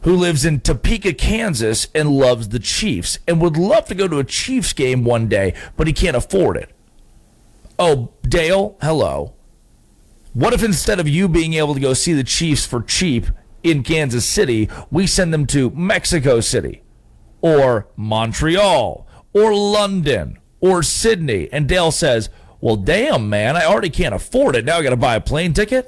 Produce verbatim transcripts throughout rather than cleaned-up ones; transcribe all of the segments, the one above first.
who lives in Topeka, Kansas, and loves the Chiefs and would love to go to a Chiefs game one day, but he can't afford it. Oh, Dale, hello. What if instead of you being able to go see the Chiefs for cheap in Kansas City, we send them to Mexico City or Montreal or London or Sydney? And Dale says, well, damn, man, I already can't afford it. Now I got to buy a plane ticket?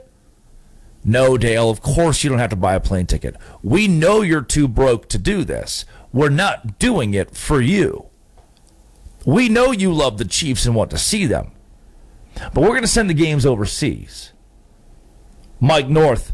No, Dale, of course you don't have to buy a plane ticket. We know you're too broke to do this. We're not doing it for you. We know you love the Chiefs and want to see them. But we're going to send the games overseas. Mike North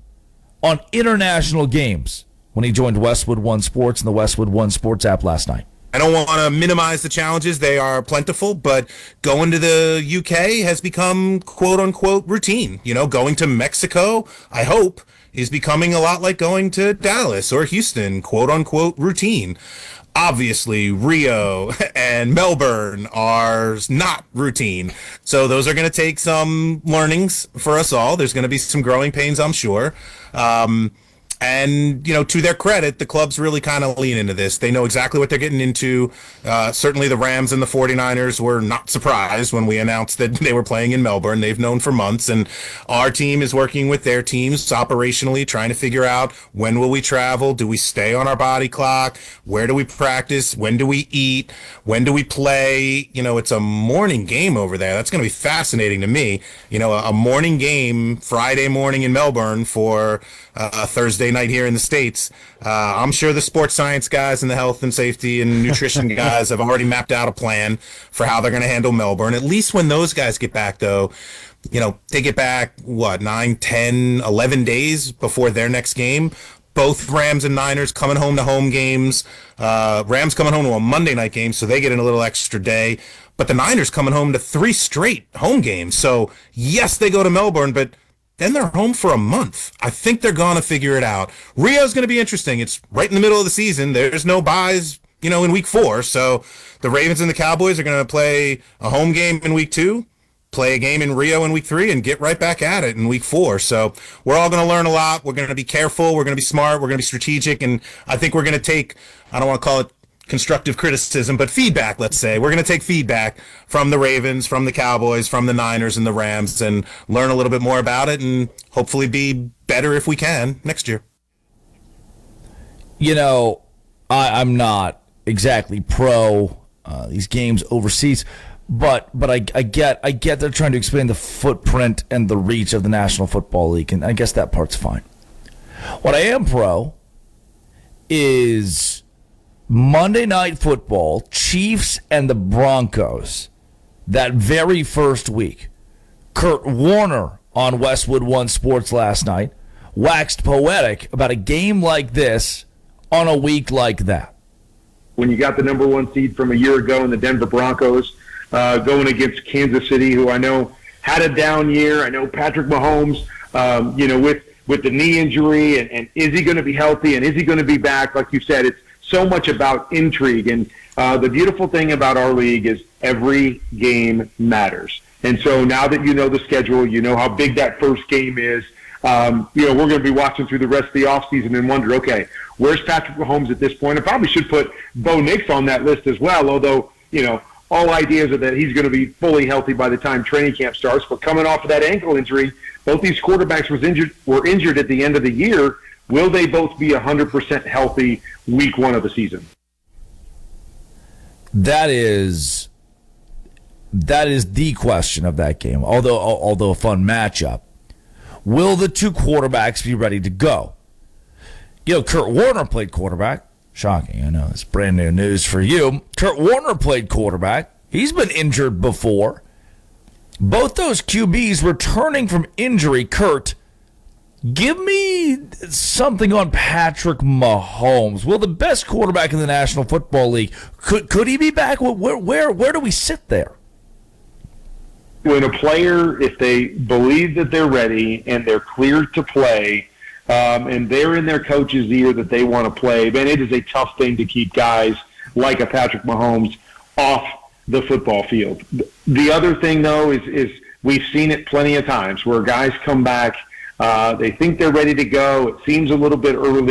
on international games when he joined Westwood One Sports and the Westwood One Sports app last night. I don't want to minimize the challenges. They are plentiful, but going to the U K has become quote-unquote routine. You know, going to Mexico, I hope, is becoming a lot like going to Dallas or Houston, quote-unquote routine. Obviously, Rio and Melbourne are not routine. So those are going to take some learnings for us all. There's going to be some growing pains, I'm sure. Um And, you know, to their credit, the clubs really kind of lean into this. They know exactly what they're getting into. Uh, certainly the Rams and the 49ers were not surprised when we announced that they were playing in Melbourne. They've known for months. And our team is working with their teams operationally, trying to figure out when will we travel? Do we stay on our body clock? Where do we practice? When do we eat? When do we play? You know, it's a morning game over there. That's going to be fascinating to me. You know, a, a morning game Friday morning in Melbourne for uh, Thursday night here in the States. Uh, I'm sure the sports science guys and the health and safety and nutrition guys have already mapped out a plan for how they're going to handle Melbourne. At least when those guys get back, though, you know, they get back, what, nine, ten, eleven days before their next game. Both Rams and Niners coming home to home games. Uh, Rams coming home to a Monday night game, so they get in a little extra day. But the Niners coming home to three straight home games. So, yes, they go to Melbourne, but then they're home for a month. I think they're going to figure it out. Rio's going to be interesting. It's right in the middle of the season. There's no buys, you know, in week four. So the Ravens and the Cowboys are going to play a home game in week two, play a game in Rio in week three, and get right back at it in week four. So we're all going to learn a lot. We're going to be careful. We're going to be smart. We're going to be strategic. And I think we're going to take, I don't want to call it constructive criticism, but feedback, let's say. We're going to take feedback from the Ravens, from the Cowboys, from the Niners and the Rams, and learn a little bit more about it and hopefully be better if we can next year. You know, I, I'm not exactly pro uh, these games overseas, but but I, I get I get they're trying to expand the footprint and the reach of the National Football League, and I guess that part's fine. What I am pro is Monday Night Football, Chiefs and the Broncos, that very first week. Kurt Warner on Westwood One Sports last night waxed poetic about a game like this on a week like that. When you got the number one seed from a year ago in the Denver Broncos uh, going against Kansas City, who I know had a down year. I know Patrick Mahomes, um, you know, with, with the knee injury, and, and is he going to be healthy, and is he going to be back? Like you said, it's so much about intrigue. And uh, the beautiful thing about our league is every game matters. And so now that you know the schedule, you know how big that first game is, um, you know, we're going to be watching through the rest of the offseason and wonder, okay, where's Patrick Mahomes at this point? I probably should put Bo Nix on that list as well, although, you know, all ideas are that he's going to be fully healthy by the time training camp starts. But coming off of that ankle injury, both these quarterbacks was injured, were injured at the end of the year. Will they both be one hundred percent healthy week one of the season? That is that is the question of that game, although although a fun matchup. Will the two quarterbacks be ready to go? You know, Kurt Warner played quarterback. Shocking, I know. It's brand new news for you. Kurt Warner played quarterback. He's been injured before. Both those Q Bs returning from injury. Kurt, give me something on Patrick Mahomes. Will the best quarterback in the National Football League, could could he be back? Where where where do we sit there? When a player, if they believe that they're ready and they're cleared to play, um, and they're in their coach's ear that they want to play, man, it is a tough thing to keep guys like a Patrick Mahomes off the football field. The other thing, though, is is we've seen it plenty of times where guys come back. Uh, they think they're ready to go. It seems a little bit early.